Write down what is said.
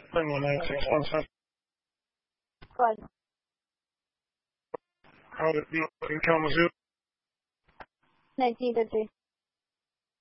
Bring 19617. ¿Cuál? How would it be in Kalamazoo? 1950.